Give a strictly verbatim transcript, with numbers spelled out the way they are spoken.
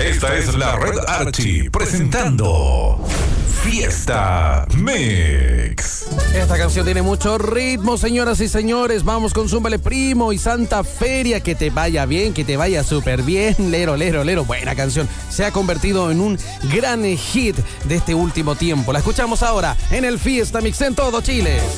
Esta es la Red Archie presentando Fiesta Mix. Esta canción tiene mucho ritmo, señoras y señores. Vamos con Zúmbale Primo y Santa Feria. Que te vaya bien, que te vaya súper bien. Lero, lero, lero. Buena canción. Se ha convertido en un gran hit de este último tiempo. La escuchamos ahora en el Fiesta Mix en todo Chile.